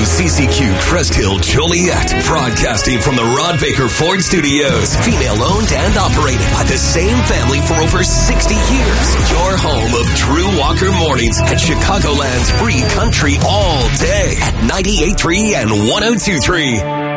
WCCQ Crest Hill Joliet, broadcasting from the Rod Baker Ford Studios. Female owned and operated by the same family for over 60 years. Your home of Drew Walker Mornings at Chicagoland's free country all day at 98.3 and 102.3.